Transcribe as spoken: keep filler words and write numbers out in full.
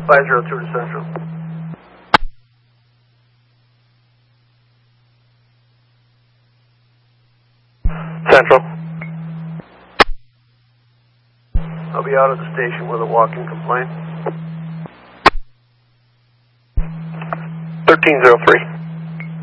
five zero two to Central. Central. I'll be out of the station with a walk-in complaint. thirteen zero three.